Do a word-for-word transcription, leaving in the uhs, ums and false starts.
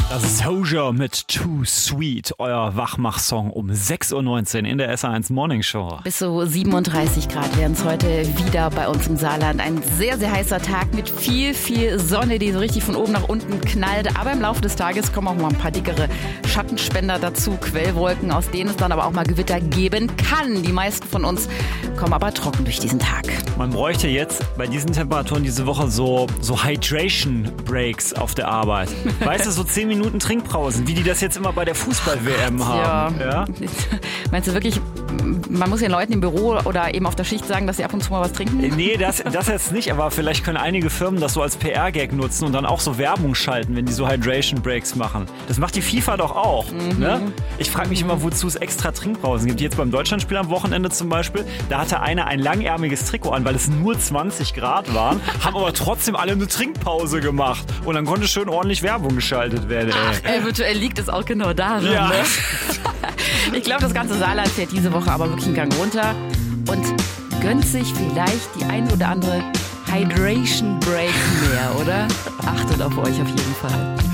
Das ist Hozier mit Too Sweet, euer Wachmach-Song um sechs Uhr neunzehn in der S A eins Morning Show. Bis zu siebenunddreißig Grad werden es heute wieder bei uns im Saarland. Ein sehr, sehr heißer Tag mit viel, viel Sonne, die so richtig von oben nach unten knallt. Aber im Laufe des Tages kommen auch mal ein paar dickere Schattenspender dazu, Quellwolken, aus denen es dann aber auch mal Gewitter geben kann. Die meisten von uns kommen aber trocken durch diesen Tag. Man bräuchte jetzt bei diesen Temperaturen diese Woche so, so Hydration Breaks auf der Arbeit. Weißt du, so zehn Minuten Trinkpausen, wie die das jetzt immer bei der Fußball-W M haben. Ja. Ja? Meinst du wirklich, man muss den Leuten im Büro oder eben auf der Schicht sagen, dass sie ab und zu mal was trinken? Nee, das, das jetzt nicht, aber vielleicht können einige Firmen das so als P R-Gag nutzen und dann auch so Werbung schalten, wenn die so Hydration Breaks machen. Das macht die FIFA doch auch. Mhm. Ne? Ich frage mich immer, wozu es extra Trinkpausen gibt. Jetzt beim Deutschlandspiel am Wochenende zum Beispiel, da hatte einer ein langärmiges Trikot an, weil es nur zwanzig Grad waren, haben aber trotzdem alle eine Trinkpause gemacht. Und dann konnte schön ordentlich Werbung geschaltet werden. Ach, eventuell liegt es auch genau daran. Ja. Ne? Ich glaube, das ganze Saarland fährt diese Woche aber wirklich einen Gang runter und gönnt sich vielleicht die ein oder andere Hydration Break mehr, oder? Achtet auf euch auf jeden Fall.